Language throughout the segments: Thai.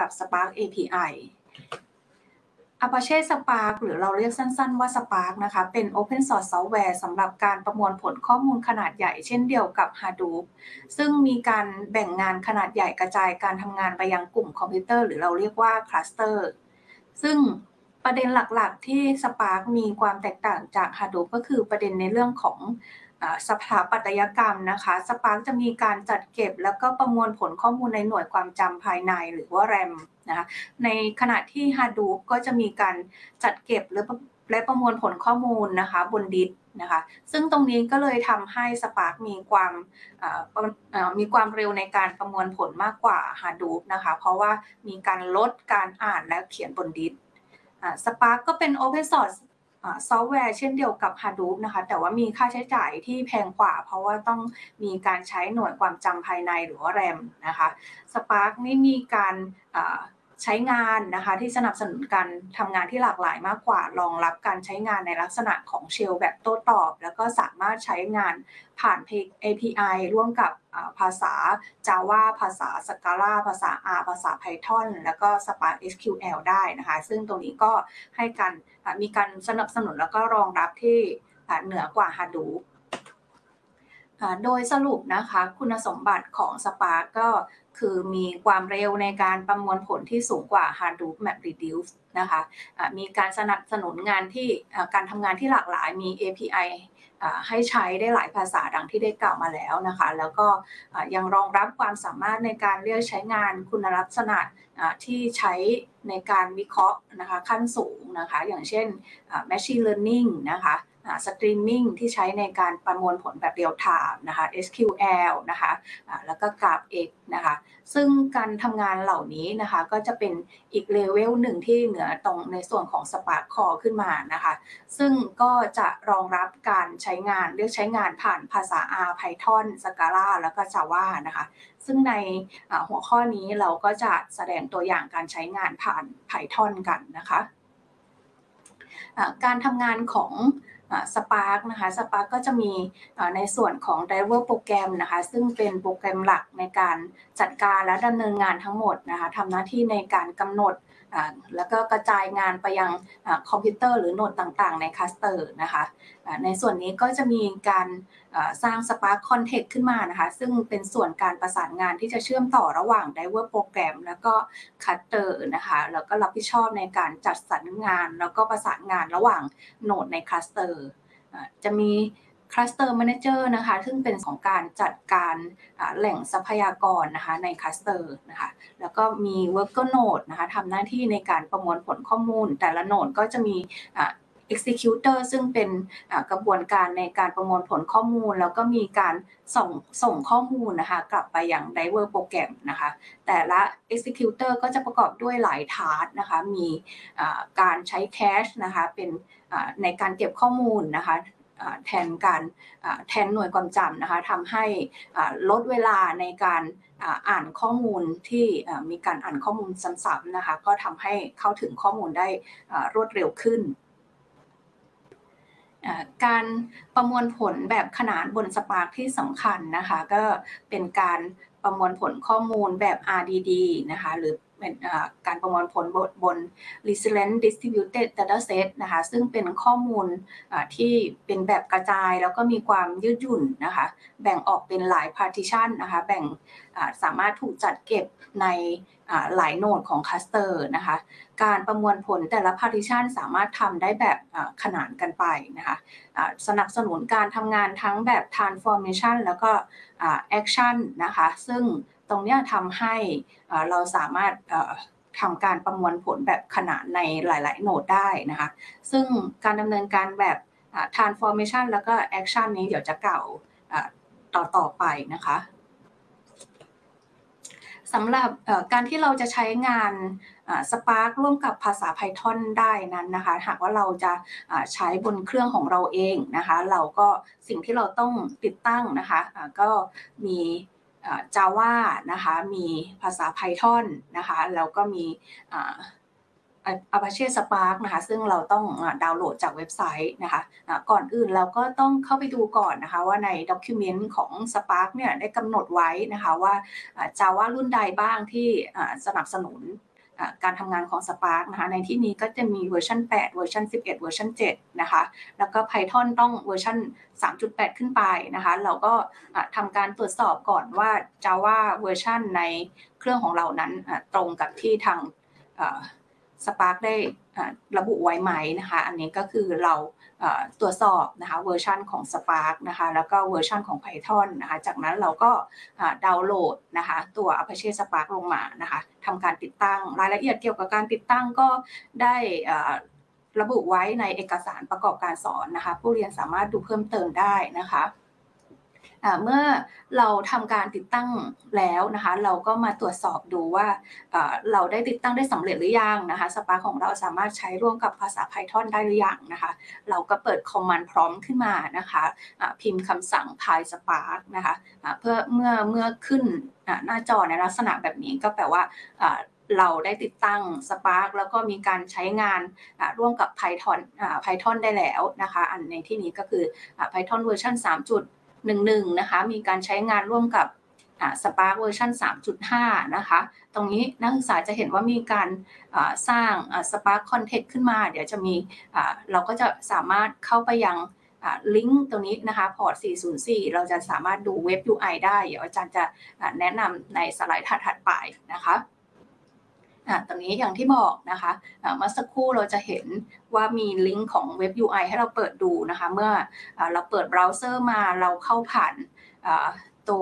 Spark API Apache Spark หรือเราเรียกสั้นๆว่า Spark นะคะเป็น Open Source Software สำหรับการประมวลผลข้อมูลขนาดใหญ่เช่นเดียวกับ Hadoop ซึ่งมีการแบ่งงานขนาดใหญ่กระจายการทำงานไปยังกลุ่มคอมพิวเตอร์หรือเราเรียกว่า Cluster ซึ่งประเด็นหลักๆที่ Spark มีความแตกต่างจาก Hadoop ก็คือประเด็นในเรื่องของสถาปัตยกรรมนะคะ Spark จะมีการจัดเก็บแล้วก็ประมวลผลข้อมูลในหน่วยความจำภายในหรือว่า RAM นะคะในขณะที่ Hadoop ก็จะมีการจัดเก็บและประมวลผลข้อมูลนะคะบนดิสก์นะคะซึ่งตรงนี้ก็เลยทำให้ Spark มีความเร็วในการประมวลผลมากกว่า Hadoop นะคะเพราะว่ามีการลดการอ่านและเขียนบนดิสก์ Spark ก็เป็น Open Source ซอฟต์แวร์เช่นเดียวกับ Hadoop นะคะแต่ว่ามีค่าใช้จ่ายที่แพงกว่าเพราะว่าต้องมีการใช้หน่วยความจำภายในหรือว่า RAM นะคะ Spark นี่มีการใช้งานนะคะที่สนับสนุนการทำงานที่หลากหลายมากกว่ารองรับการใช้งานในลักษณะของเชลแบบโต้ตอบแล้วก็สามารถใช้งานผ่าน API ร่วมกับภาษา Java ภาษา Scala ภาษา R ภาษา Python แล้วก็ Spark SQL ได้นะคะซึ่งตรงนี้ก็ให้การมีการสนับสนุนแล้วก็รองรับที่เหนือกว่า Hadoop โดยสรุปนะคะคุณสมบัติของ Spark ก็คือมีความเร็วในการประมวลผลที่สูงกว่า Hadoop MapReduce นะคะมีการสนับสนุนงานที่การทำงานที่หลากหลายมี API ให้ใช้ได้หลายภาษาดังที่ได้กล่าวมาแล้วนะคะแล้วก็ยังรองรับความสามารถในการเรียกใช้งานคุณลักษณะที่ใช้ในการวิเคราะห์นะคะขั้นสูงนะคะอย่างเช่น Machine Learning นะคะStreaming ที่ใช้ในการประมวลผลแบบเรียลไทม์นะคะ SQL นะคะแล้วก็ GraphX นะคะซึ่งการทำงานเหล่านี้นะคะก็จะเป็นอีกเลเวลหนึ่งที่เหนือตรงในส่วนของ Spark Core ขึ้นมานะคะซึ่งก็จะรองรับการใช้งานเรียกใช้งานผ่านภาษา R Python Scala แล้วก็ Java นะคะซึ่งในหัวข้อนี้เราก็จะแสดงตัวอย่างการใช้งานผ่าน Python กันนะคะการทำงานของSpark นะคะ Spark ก็จะมีในส่วนของ driver โปรแกรมนะคะซึ่งเป็นโปรแกรมหลักในการจัดการและดำเนินงานทั้งหมดนะคะทำหน้าที่ในการกำหนดแล้วก็กระจายงานไปยังคอมพิวเตอร์หรือโหนดต่างๆในคลัสเตอร์นะคะในส่วนนี้ก็จะมีการสร้าง Spark Context ขึ้นมานะคะซึ่งเป็นส่วนการประสานงานที่จะเชื่อมต่อระหว่าง driver โปรแกรมแล้วก็คลัสเตอร์นะคะแล้วก็รับผิดชอบในการจัดสรรงานแล้วก็ประสานงานระหว่างโหนดในคลัสเตอร์จะมี Cluster Manager นะคะซึ่งเป็นของการจัดการแหล่งทรัพยากรนะคะในคลัสเตอร์นะคะแล้วก็มี Worker Node นะคะทำหน้าที่ในการประมวลผลข้อมูลแต่ละโหนดก็จะมีExecutor ซึ่งเป็นกระบวนการในการประมวลผลข้อมูลแล้วก็มีการส่งข้อมูลนะคะกลับไปยัง Driver โปรแกรมนะคะแต่ละ Executor ก็จะประกอบด้วยหลาย task นะคะมีการใช้ Cache นะคะเป็นในการเก็บข้อมูลนะคะแทนหน่วยความจำนะคะทำให้ลดเวลาในการอ่านข้อมูลที่มีการอ่านข้อมูลซ้ำๆนะคะก็ทำให้เข้าถึงข้อมูลได้รวดเร็วขึ้นการประมวลผลแบบขนานบน Spark ที่สำคัญนะคะก็เป็นการประมวลผลข้อมูลแบบ RDD นะคะหรือเป็นการประมวลผลบน Resilient Distributed Dataset นะคะซึ่งเป็นข้อมูลที่เป็นแบบกระจายแล้วก็มีความยืดหยุ่นนะคะแบ่งออกเป็นหลาย partition นะคะสามารถถูกจัดเก็บในหลายโหนดของคลัสเตอร์นะคะการประมวลผลแต่ละ partition สามารถทำได้แบบขนานกันไปนะคะสนับสนุนการทำงานทั้งแบบ transformation แล้วก็ action นะคะซึ่งตรงนี้ทำให้เราสามารถทำการประมวลผลแบบขนานในหลายๆโหนดได้นะคะซึ่งการดำเนินการแบบ transformation แล้วก็ action นี้เดี๋ยวจะกล่าวต่อไปนะคะสำหรับการที่เราจะใช้งานSpark ร่วมกับภาษา Python ได้นั้นนะคะหากว่าเราจะใช้บนเครื่องของเราเองนะคะเราก็สิ่งที่เราต้องติดตั้งนะคะก็มี Java นะคะมีภาษา Python นะคะแล้วก็มีApache Spark นะคะซึ่งเราต้องดาวน์โหลดจากเว็บไซต์นะคะก่อนอื่นเราก็ต้องเข้าไปดูก่อนนะคะว่าใน document ของ Spark เนี่ยได้กำหนดไว้นะคะว่า Java รุ่นใดบ้างที่สนับสนุนการทำงานของ Spark นะคะในที่นี้ก็จะมีเวอร์ชัน8เวอร์ชัน11เวอร์ชัน7นะคะแล้วก็ Python ต้องเวอร์ชัน3.8 ขึ้นไปนะคะเราก็ทำการตรวจสอบก่อนว่า Java เวอร์ชันในเครื่องของเรานั้นตรงกับที่ทาง Spark ได้ระบุไว้ไหมนะคะอันนี้ก็คือเราตรวจสอบนะคะเวอร์ชันของ Spark นะคะแล้วก็เวอร์ชันของ Python นะคะจากนั้นเราก็ดาวน์โหลดนะคะตัว Apache Spark ลงมานะคะทำการติดตั้งรายละเอียดเกี่ยวกับการติดตั้งก็ได้ระบุไว้ในเอกสารประกอบการสอนนะคะผู้เรียนสามารถดูเพิ่มเติมได้นะคะเมื่อเราทำการติดตั้งแล้วนะคะเราก็มาตรวจสอบดูว่าเราได้ติดตั้งได้สำเร็จหรือยังนะคะ Spark ของเราสามารถใช้ร่วมกับภาษา Python ได้หรือยังนะคะเราก็เปิด command prompt ขึ้นมานะคะพิมพ์คำสั่ง PySpark นะคะเพื่อเมื่อขึ้นหน้าจอในลักษณะแบบนี้ก็แปลว่าเราได้ติดตั้ง Spark แล้วก็มีการใช้งานร่วมกับ Python ได้แล้วนะคะอันในที่นี้ก็คือPython เวอร์ชัน3.11นะคะมีการใช้งานร่วมกับSpark เวอร์ชัน3.5นะคะตรงนี้นักศึกษาจะเห็นว่ามีการสร้างSpark Context ขึ้นมาเดี๋ยวจะมีเราก็จะสามารถเข้าไปยังลิงก์ตรงนี้นะคะพอร์ต404เราจะสามารถดูเว็บ UI ได้เดี๋ยวอาจารย์จะแนะนำในสไลด์ถัดไปนะคะตรงนี้อย่างที่บอกนะคะเมื่อสักครู่เราจะเห็นว่ามีลิงก์ของเว็บ UI ให้เราเปิดดูนะคะเมื่อเราเปิดเบราว์เซอร์มาเราเข้าผ่านตัว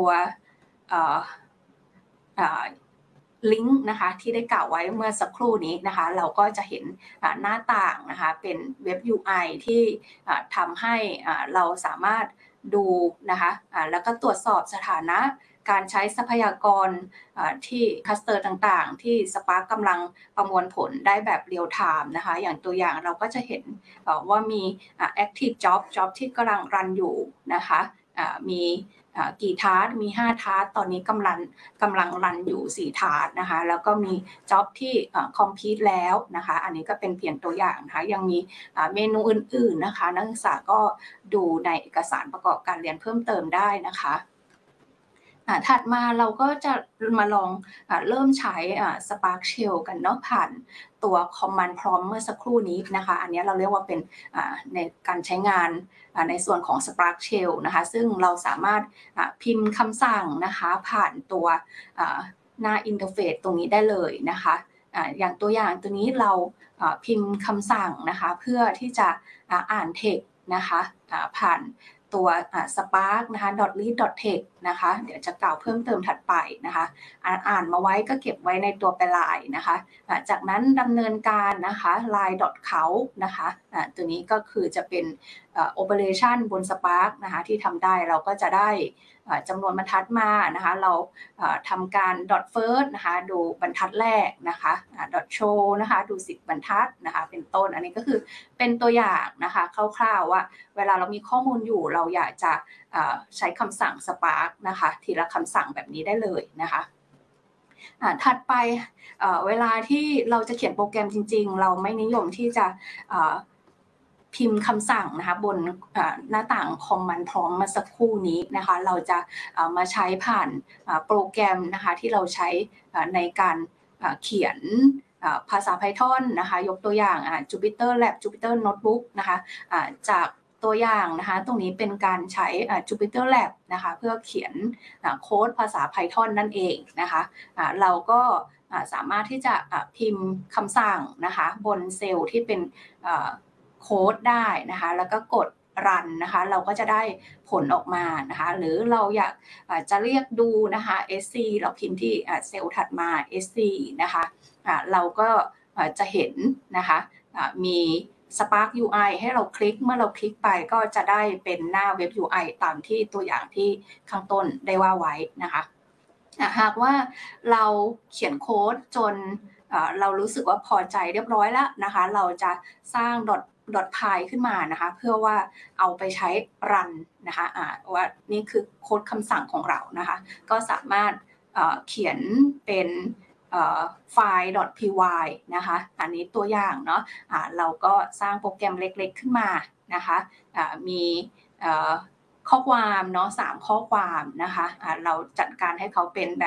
ลิงก์นะคะที่ได้กล่าวไว้เมื่อสักครู่นี้นะคะเราก็จะเห็นหน้าต่างนะคะเป็นเว็บ UI ที่ทำให้เราสามารถดูนะคะแล้วก็ตรวจสอบสถานะการใช้ทรัพยากรที่คลัสเตอร์ต่างๆที่ Spark กำลังประมวลผลได้แบบเรียลไทม์นะคะอย่างตัวอย่างเราก็จะเห็นว่ามี active job ที่กำลังรันอยู่นะคะมีกี่ทาร์มี5ทาร์ตอนนี้กำลังรันอยู่4ทาร์นะคะแล้วก็มีจ็อบที่complete แล้วนะคะอันนี้ก็เป็นเพียงตัวอย่างนะคะยังมีเมนูอื่นๆนะคะนักศึกษาก็ดูในเอกสารประกอบการเรียนเพิ่มเติมได้นะคะถัดมาเราก็จะมาลองเริ่มใช้Spark Shell กันเนาะผ่านตัว Command Prompt เมื่อสักครู่นี้นะคะอันนี้เราเรียกว่าเป็นในการใช้งานในส่วนของ Spark Shell นะคะซึ่งเราสามารถพิมพ์คำสั่งนะคะผ่านตัวหน้าอินเทอร์เฟซตรงนี้ได้เลยนะคะอย่างตัวอย่างตัวนี้เราพิมพ์คำสั่งนะคะเพื่อที่จะอ่าน text นะคะผ่านตัวSpark นะคะ .read.text นะคะเดี๋ยวจะกล่าวเพิ่มเติมถัดไปนะคะอ่านมาไว้ก็เก็บไว้ในตัวเป็นลายนะคะจากนั้นดำเนินการนะคะ line.count นะคะตัวนี้ก็คือจะเป็นoperation บน Spark นะคะที่ทำได้เราก็จะได้จำนวนบรรทัดมานะคะเราทำการ .first นะคะดูบรรทัดแรกนะคะ .show นะคะดู10บรรทัดนะคะเป็นต้นอันนี้ก็คือเป็นตัวอย่างนะคะคร่าวๆว่าเวลาเรามีข้อมูลอยู่เราอยากจะใช้คำสั่ง Spark นะคะทีละคำสั่งแบบนี้ได้เลยนะคะถัดไปเวลาที่เราจะเขียนโปรแกรมจริงๆเราไม่นิยมที่จะพิมพ์คำสั่งนะคะบนหน้าต่าง Command Prompt มาสักครู่นี้นะคะเราจะมาใช้ผ่านโปรแกรมนะคะที่เราใช้ในการเขียนภาษา Python นะคะยกตัวอย่างJupyter Lab Jupyter Notebook นะคะจากตัวอย่างนะคะตรงนี้เป็นการใช้ Jupyter Lab นะคะเพื่อเขียนโค้ดภาษา Python นั่นเองนะคะเราก็สามารถที่จะพิมพ์คำสั่งนะคะบนเซลล์ที่เป็นโค้ดได้นะคะแล้วก็กดรันนะคะเราก็จะได้ผลออกมานะคะหรือเราอยากจะเรียกดูนะคะ sc เราพิมพ์ที่เซลล์ถัดมา sc นะคะเราก็จะเห็นนะคะมี Spark UI ให้เราคลิกเมื่อเราคลิกไปก็จะได้เป็นหน้าเว็บ UI ตามที่ตัวอย่างที่ข้างต้นได้ว่าไว้นะคะหากว่าเราเขียนโค้ดจนเรารู้สึกว่าพอใจเรียบร้อยแล้วนะคะเราจะสร้าง.py ขึ้นมานะคะเพื่อว่าเอาไปใช้รันนะคะว่านี่คือโค้ดคำสั่งของเรานะคะก็สามารถเขียนเป็นไฟล์ .py นะคะอันนี้ตัวอย่างเนาะเราก็สร้างโปรแกรมเล็กๆขึ้นมานะคะมีข้อความเนาะ3ข้อความนะคะเราจัดการให้เขาเป็นแบบ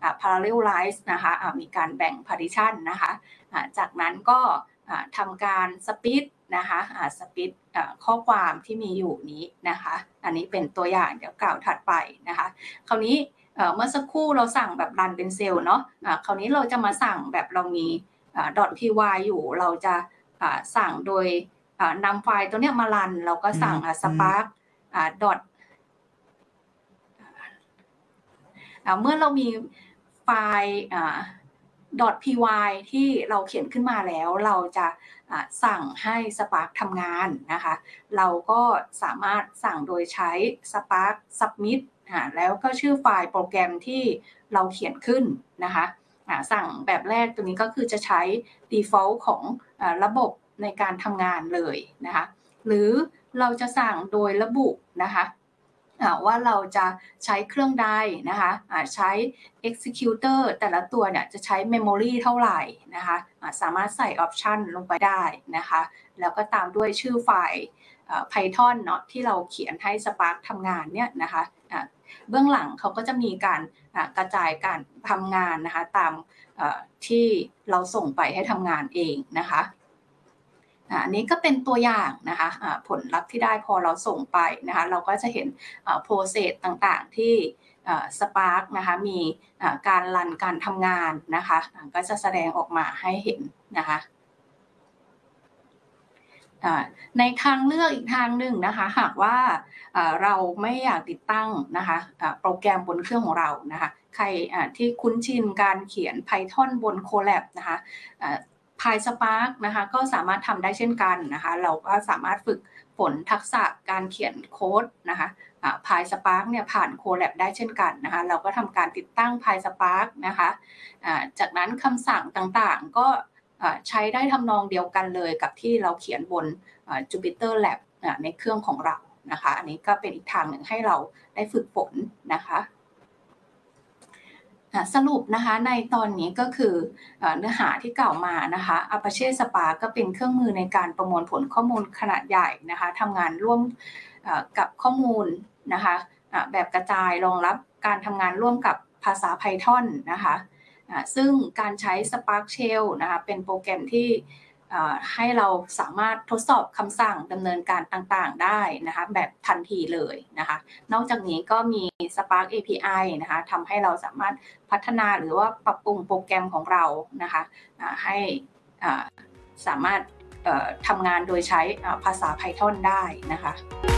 parallelize นะคะมีการแบ่ง partition นะคะจากนั้นก็ทำการสปิดนะคะสปิดข้อความที่มีอยู่นี้นะคะอันนี้เป็นตัวอย่างเดี๋ยวกล่าวถัดไปนะคะคราวนี้เมื่อสักครู่เราสั่งแบบรันเป็นเซลล์เนาะคราวนี้เราจะมาสั่งแบบเรามี.py อยู่เราจะสั่งโดยนำไฟล์ตัวเนี้ยมารันเราก็สั่งspark dot เมื่อเรามีไฟล์ .py ที่เราเขียนขึ้นมาแล้วเราจะสั่งให้ Spark ทำงานนะคะเราก็สามารถสั่งโดยใช้ Spark submit แล้วก็ชื่อไฟล์โปรแกรมที่เราเขียนขึ้นนะคะสั่งแบบแรกตัวนี้ก็คือจะใช้ default ของระบบในการทำงานเลยนะคะหรือเราจะสั่งโดยระบุนะคะว่าเราจะใช้เครื่องใดนะคะใช้ executor แต่ละตัวเนี่ยจะใช้ memory เท่าไหร่นะคะสามารถใส่ option ลงไปได้นะคะแล้วก็ตามด้วยชื่อไฟล์ Python เนาะที่เราเขียนให้ Spark ทำงานเนี่ยนะคะเบื้องหลังเขาก็จะมีการกระจายการทำงานนะคะตามที่เราส่งไปให้ทำงานเองนะคะอันนี้ก็เป็นตัวอย่างนะคะผลลัพธ์ที่ได้พอเราส่งไปนะคะเราก็จะเห็นprocess ต่างๆที่Spark นะคะมีการรันการทำงานนะคะก็จะแสดงออกมาให้เห็นนะคะในทางเลือกอีกทางหนึ่งนะคะหากว่าเราไม่อยากติดตั้งนะคะโปรแกรมบนเครื่องของเรานะคะใครที่คุ้นชินการเขียน Python บน Colab นะคะ PySpark นะคะก็สามารถทำได้เช่นกันนะคะเราก็สามารถฝึกฝนทักษะการเขียนโค้ดนะคะPySpark เนี่ยผ่าน Colab ได้เช่นกันนะคะเราก็ทำการติดตั้ง PySpark นะคะจากนั้นคำสั่งต่างๆก็ใช้ได้ทำนองเดียวกันเลยกับที่เราเขียนบนJupyter Lab ในเครื่องของเรานะคะอันนี้ก็เป็นอีกทางหนึ่งให้เราได้ฝึกฝนนะคะสรุปนะคะในตอนนี้ก็คือเนื้อหาที่กล่าวมานะคะ Apache Spark ก็เป็นเครื่องมือในการประมวลผลข้อมูลขนาดใหญ่นะคะทำงานร่วมกับข้อมูลนะคะแบบกระจายรองรับการทำงานร่วมกับภาษา Python นะคะซึ่งการใช้ Spark Shell นะคะเป็นโปรแกรมที่ให้เราสามารถทดสอบคำสั่งดำเนินการต่างๆได้นะคะแบบทันทีเลยนะคะนอกจากนี้ก็มี Spark API นะคะทำให้เราสามารถพัฒนาหรือว่าปรับปรุงโปรแกรมของเรานะคะให้สามารถทำงานโดยใช้ภาษา Python ได้นะคะ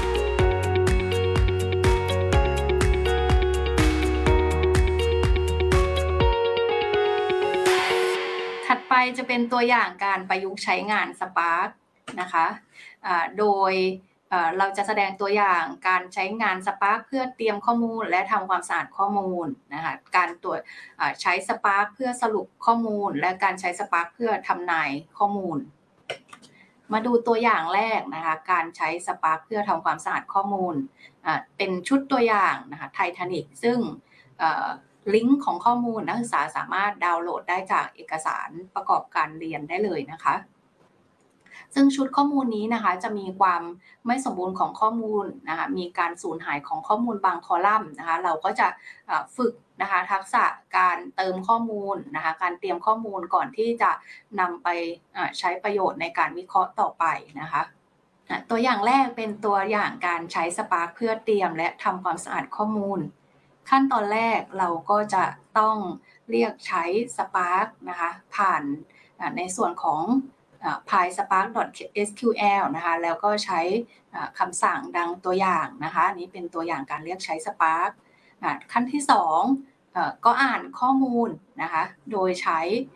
ถัดไปจะเป็นตัวอย่างการประยุกต์ใช้งาน Spark นะคะโดยเราจะแสดงตัวอย่างการใช้งาน Spark เพื่อเตรียมข้อมูลและทำความสะอาดข้อมูลนะคะการตรวจใช้ Spark เพื่อสรุปข้อมูลและการใช้ Spark เพื่อทำนายข้อมูลมาดูตัวอย่างแรกนะคะการใช้ Spark เพื่อทำความสะอาดข้อมูลเป็นชุดตัวอย่างนะคะไททานิคซึ่งลิงก์ของข้อมูลนักศึกษาสามารถดาวน์โหลดได้จากเอกสารประกอบการเรียนได้เลยนะคะซึ่งชุดข้อมูลนี้นะคะจะมีความไม่สมบูรณ์ของข้อมูลนะคะมีการสูญหายของข้อมูลบางคอลัมน์นะคะเราก็จะฝึกนะคะทักษะการเติมข้อมูลนะคะการเตรียมข้อมูลก่อนที่จะนำไปใช้ประโยชน์ในการวิเคราะห์ต่อไปนะคะตัวอย่างแรกเป็นตัวอย่างการใช้ Spark เพื่อเตรียมและทำความสะอาดข้อมูลขั้นตอนแรกเราก็จะต้องเรียกใช้ Spark นะคะผ่านในส่วนของPySpark.sql นะคะแล้วก็ใช้คำสั่งดังตัวอย่างนะคะนี้เป็นตัวอย่างการเรียกใช้ Spark ขั้นที่2ก็อ่านข้อมูลนะคะโดยใช้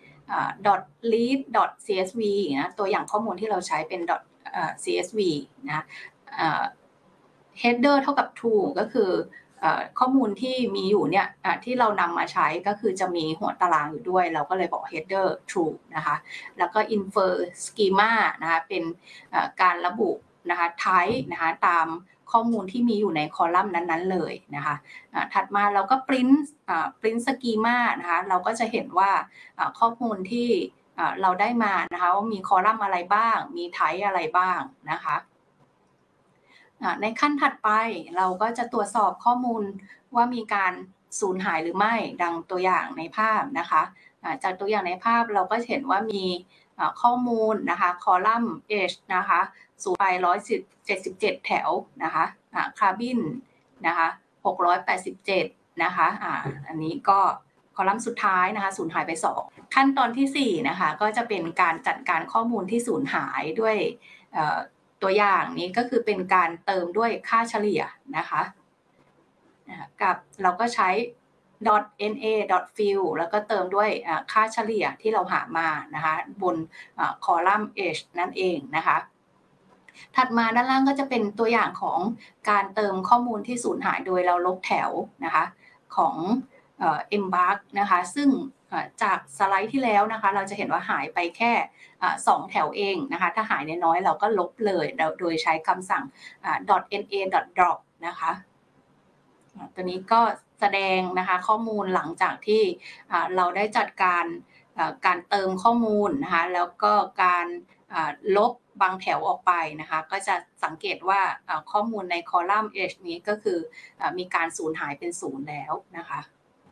.read.csv นะตัวอย่างข้อมูลที่เราใช้เป็น .csv นะ header เท่ากับ true ก็คือข้อมูลที่มีอยู่เนี่ยที่เรานำมาใช้ก็คือจะมีหัวตารางอยู่ด้วยเราก็เลยบอก header true นะคะแล้วก็ infer schema นะคะเป็นการระบุนะคะ type นะคะตามข้อมูลที่มีอยู่ในคอลัมน์นั้นๆเลยนะคะถัดมาเราก็ print schema นะคะเราก็จะเห็นว่าข้อมูลที่เราได้มานะคะว่ามีคอลัมน์อะไรบ้างมี type อะไรบ้างนะคะในขั้นถัดไปเราก็จะตรวจสอบข้อมูลว่ามีการสูญหายหรือไม่ดังตัวอย่างในภาพนะคะจากตัวอย่างในภาพเราก็เห็นว่ามีข้อมูลนะคะคอลัมน์ H นะคะสูงไป177แถวนะคะคาร์บินนะคะ687นะคะอันนี้ก็คอลัมน์สุดท้ายนะคะสูญหายไป2ขั้นตอนที่4นะคะก็จะเป็นการจัดการข้อมูลที่สูญหายด้วยตัวอย่างนี้ก็คือเป็นการเติมด้วยค่าเฉลี่ยนะคะกับเราก็ใช้ .na.fill แล้วก็เติมด้วยค่าเฉลี่ยที่เราหามานะคะบนคอลัมน์ H นั่นเองนะคะถัดมาด้านล่างก็จะเป็นตัวอย่างของการเติมข้อมูลที่สูญหายโดยเราลบแถวนะคะของEmbark นะคะซึ่งจากสไลด์ที่แล้วนะคะเราจะเห็นว่าหายไปแค่2แถวเองนะคะถ้าหายน้อยเราก็ลบเลยโดยใช้คำสั่ง.na.drop นะคะตัวนี้ก็แสดงนะคะข้อมูลหลังจากที่เราได้จัดการเติมข้อมูลนะคะแล้วก็การลบบางแถวออกไปนะคะก็จะสังเกตว่าข้อมูลในคอลัมน์ H นี้ก็คือมีการสูญหายเป็น0แล้วนะคะ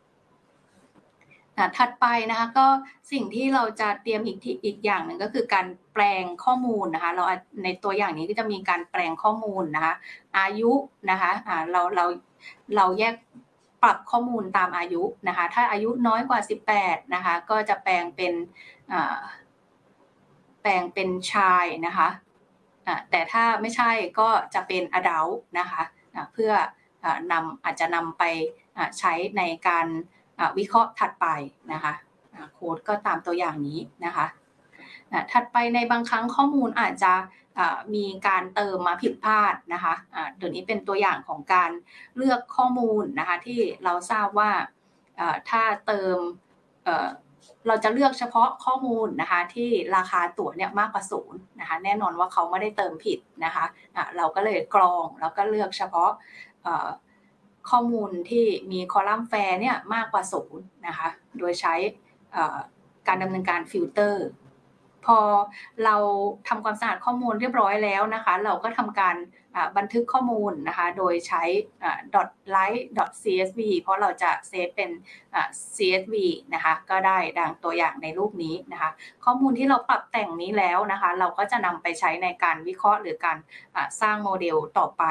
ถัดไปนะคะก็สิ่งที่เราจะเตรียมอีกอย่างหนึ่งก็คือการแปลงข้อมูลนะคะเราในตัวอย่างนี้ก็จะมีการแปลงข้อมูลนะคะอายุนะคะเราแยกปรับข้อมูลตามอายุนะคะถ้าอายุน้อยกว่า18นะคะก็จะแปลงเป็นชายนะคะแต่ถ้าไม่ใช่ก็จะเป็น adult นะคะเพื่ออาจจะนำไปใช้ในการวิเคราะห์ถัดไปนะคะโค้ดก็ตามตัวอย่างนี้นะคะถัดไปในบางครั้งข้อมูลอาจจะมีการเติมมาผิดพลาดนะคะเดี๋ยวนี้เป็นตัวอย่างของการเลือกข้อมูลนะคะที่เราทราบว่าถ้าเติมเราจะเลือกเฉพาะข้อมูลนะคะที่ราคาตั๋วเนี่ยมากกว่า0นะคะแน่นอนว่าเขาไม่ได้เติมผิดนะคะเราก็เลยกรองแล้วก็เลือกเฉพาะข้อมูลที่มีคอลัมน์แฟร์เนี่ยมากกว่า0นะคะโดยใช้การดำเนินการฟิลเตอร์พอเราทำความสะอาดข้อมูลเรียบร้อยแล้วนะคะเราก็ทำการบันทึกข้อมูลนะคะโดยใช้ .write.csv เพราะเราจะเซฟเป็น CSV นะคะก็ได้ดังตัวอย่างในรูปนี้นะคะข้อมูลที่เราปรับแต่งนี้แล้วนะคะเราก็จะนำไปใช้ในการวิเคราะห์หรือการสร้างโมเดลต่อไป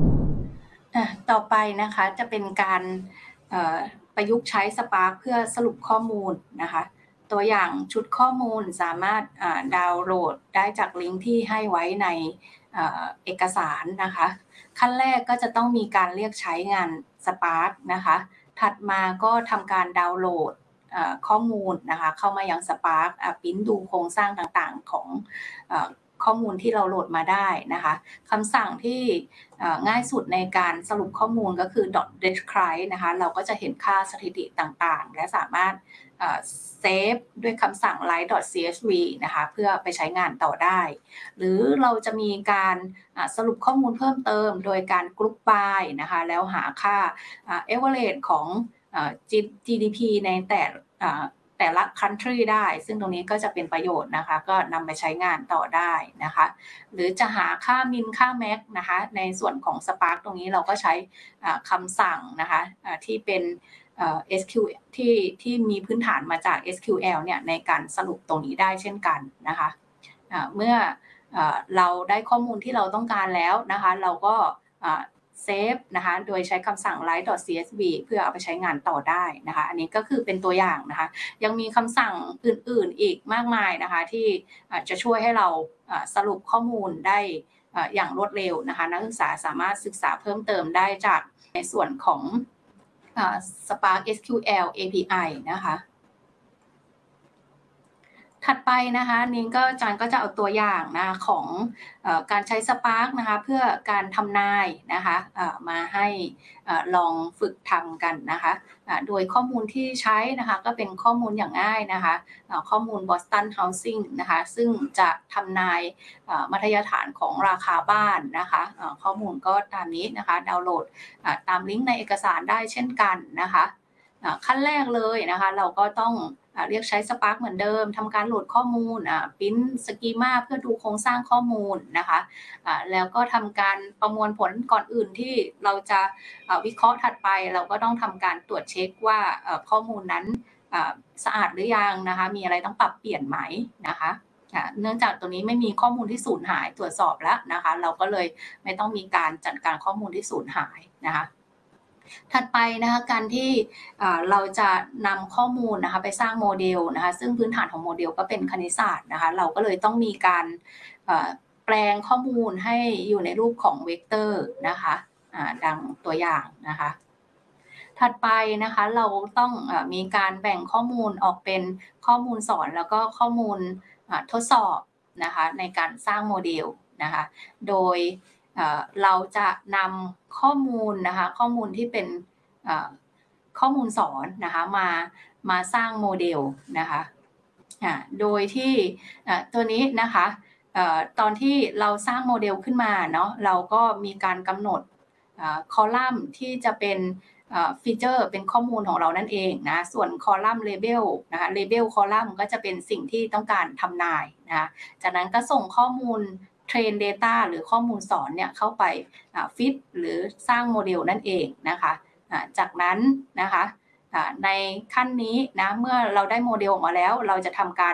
นะคะจะเป็นการประยุกต์ใช้ Spark เพื่อสรุปข้อมูลนะคะตัวอย่างชุดข้อมูลสามารถดาวน์โหลดได้จากลิงก์ที่ให้ไว้ในเอกสารนะคะขั้นแรกก็จะต้องมีการเรียกใช้งาน Spark นะคะถัดมาก็ทำการดาวน์โหลดข้อมูลนะคะเข้ามายัง Spark พิมพ์ดูโครงสร้างต่างๆของข้อมูลที่เราโหลดมาได้นะคะคำสั่งที่ง่ายสุดในการสรุปข้อมูลก็คือ .describe นะคะเราก็จะเห็นค่าสถิติต่างๆและสามารถเซฟด้วยคำสั่ง write.csv นะคะเพื่อไปใช้งานต่อได้หรือเราจะมีการสรุปข้อมูลเพิ่มเติมโดยการ group by นะคะแล้วหาค่า average ของ GDP ในแต่ละ country ได้ซึ่งตรงนี้ก็จะเป็นประโยชน์นะคะก็นำไปใช้งานต่อได้นะคะหรือจะหาค่า min ค่า max นะคะในส่วนของ Spark ตรงนี้เราก็ใช้คำสั่งนะคะที่เป็นSQL ที่มีพื้นฐานมาจาก SQL เนี่ยในการสรุปตรงนี้ได้เช่นกันนะคะเมื่อเราได้ข้อมูลที่เราต้องการแล้วนะคะเราก็เซฟนะคะโดยใช้คำสั่ง write.csv เพื่อเอาไปใช้งานต่อได้นะคะอันนี้ก็คือเป็นตัวอย่างนะคะยังมีคำสั่งอื่นๆอีกมากมายนะคะที่จะช่วยให้เราสรุปข้อมูลได้อย่างรวดเร็วนะคะนักศึกษาสามารถศึกษาเพิ่มเติมได้จากในส่วนของSpark SQL API นะคะถัดไปนะคะนี้ก็อาจารย์ก็จะเอาตัวอย่างนะของการใช้ Spark นะคะเพื่อการทำนายนะคะมาให้ลองฝึกทำกันนะคะโดยข้อมูลที่ใช้นะคะก็เป็นข้อมูลอย่างง่ายนะคะข้อมูล Boston Housing นะคะซึ่งจะทำนายมัธยฐานของราคาบ้านนะคะข้อมูลก็ตามนี้นะคะดาวน์โหลดตามลิงก์ในเอกสารได้เช่นกันนะคะขั้นแรกเลยนะคะเราก็ต้องเรียกใช้ Spark เหมือนเดิมทำการโหลดข้อมูลพิมพ์สกีมาเพื่อดูโครงสร้างข้อมูลนะคะแล้วก็ทำการประมวลผลก่อนอื่นที่เราจะวิเคราะห์ถัดไปเราก็ต้องทำการตรวจเช็คว่าข้อมูลนั้นสะอาดหรือยังนะคะมีอะไรต้องปรับเปลี่ยนไหมนะคะเนื่องจากตัวนี้ไม่มีข้อมูลที่สูญหายตรวจสอบแล้วนะคะเราก็เลยไม่ต้องมีการจัดการข้อมูลที่สูญหายนะคะถัดไปนะคะการที่เราจะนำข้อมูลนะคะไปสร้างโมเดลนะคะซึ่งพื้นฐานของโมเดลก็เป็นคณิตศาสตร์นะคะเราก็เลยต้องมีการแปลงข้อมูลให้อยู่ในรูปของเวกเตอร์นะคะดังตัวอย่างนะคะถัดไปนะคะเราต้องมีการแบ่งข้อมูลออกเป็นข้อมูลสอนแล้วก็ข้อมูลทดสอบนะคะในการสร้างโมเดลนะคะโดยเราจะนำข้อมูลนะคะข้อมูลที่เป็นข้อมูลสอนนะคะมาสร้างโมเดลนะคะโดยที่ตัวนี้นะคะตอนที่เราสร้างโมเดลขึ้นมาเนาะเราก็มีการกำหนดคอลัมน์ที่จะเป็นฟีเจอร์เป็นข้อมูลของเรานั่นเองนะส่วนคอลัมน์เลเบลนะคะเลเบลคอลัมน์ก็จะเป็นสิ่งที่ต้องการทำนายนะคะจากนั้นก็ส่งข้อมูลเทรน data หรือข้อมูลสอนเนี่ยเข้าไปฟิตหรือสร้างโมเดลนั่นเองนะคะจากนั้นนะคะในขั้นนี้นะเมื่อเราได้โมเดลออกมาแล้วเราจะทำการ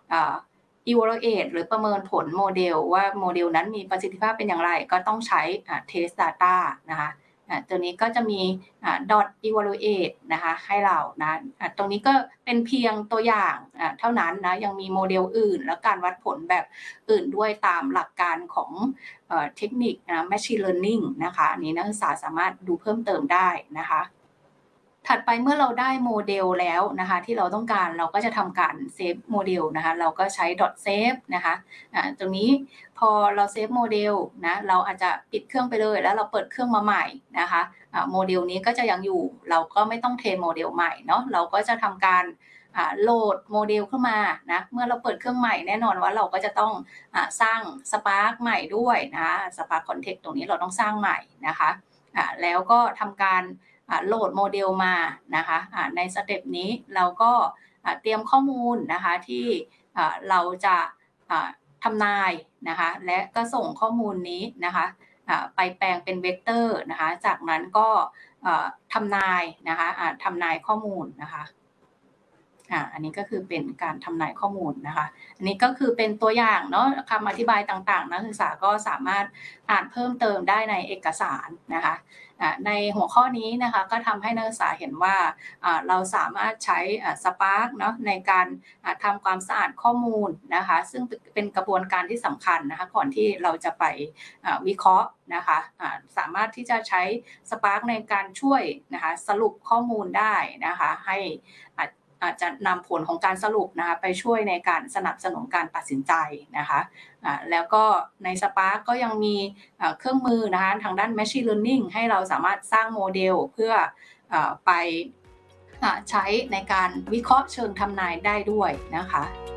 evaluate หรือประเมินผลโมเดลว่าโมเดลนั้นมีประสิทธิภาพเป็นอย่างไรก็ต้องใช้test data นะคะตัวนี้ก็จะมีdot evaluate นะคะให้เรานะตรงนี้ก็เป็นเพียงตัวอย่างเท่านั้นนะยังมีโมเดลอื่นและการวัดผลแบบอื่นด้วยตามหลักการของเทคนิคmachine learning นะคะอันนี้นักศึกษาสามารถดูเพิ่มเติมได้นะคะถัดไปเมื่อเราได้โมเดลแล้วนะคะที่เราต้องการเราก็จะทำการเซฟโมเดลนะคะเราก็ใช้ .save นะคะตรงนี้พอเราเซฟโมเดลนะเราอาจจะปิดเครื่องไปเลยแล้วเราเปิดเครื่องมาใหม่นะคะโมเดลนี้ก็จะยังอยู่เราก็ไม่ต้องเทรนโมเดลใหม่เนาะเราก็จะทำการโหลดโมเดลขึ้นมานะเมื่อเราเปิดเครื่องใหม่แน่นอนว่าเราก็จะต้องสร้าง Spark ใหม่ด้วยนะ Spark Context ตรงนี้เราต้องสร้างใหม่นะคะแล้วก็ทำการโหลดโมเดลมานะคะในสเต็ปนี้เราก็เตรียมข้อมูลนะคะที่เราจะทำนายนะคะและก็ส่งข้อมูลนี้นะคะไปแปลงเป็นเวกเตอร์นะคะจากนั้นก็ทำนายนะคะทำนายข้อมูลนะคะอันนี้ก็คือเป็นการทำนายข้อมูลนะคะอันนี้ก็คือเป็นตัวอย่างเนาะคำอธิบายต่างๆนักศึกษาก็สามารถอ่านเพิ่มเติมได้ในเอกสารนะคะในหัวข้อนี้นะคะก็ทำให้นักศึกษาเห็นว่าเราสามารถใช้ Spark เนาะในการทำความสะอาดข้อมูลนะคะซึ่งเป็นกระบวนการที่สำคัญนะคะก่อนที่เราจะไปวิเคราะห์นะคะสามารถที่จะใช้ Spark ในการช่วยนะคะสรุปข้อมูลได้นะคะให้อาจจะนำผลของการสรุปนะคะไปช่วยในการสนับสนุนการตัดสินใจนะคะแล้วก็ใน Spark ก็ยังมีเครื่องมือนะคะทางด้าน Machine Learning ให้เราสามารถสร้างโมเดลเพื่อไปใช้ในการวิเคราะห์เชิงทำนายได้ด้วยนะคะ